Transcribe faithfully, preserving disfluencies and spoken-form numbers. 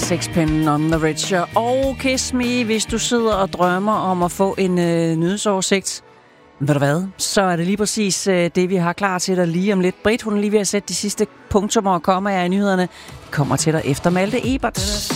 Sixpence on the Rich og Kiss Me, hvis du sidder og drømmer om at få en øh, nyhedsoversigt. Ved du hvad? Så er det lige præcis øh, det, vi har klar til dig lige om lidt. Britt, hun er lige ved at sætte de sidste punktummer og kommaer i nyhederne. Vi kommer til dig efter Malte Ebert.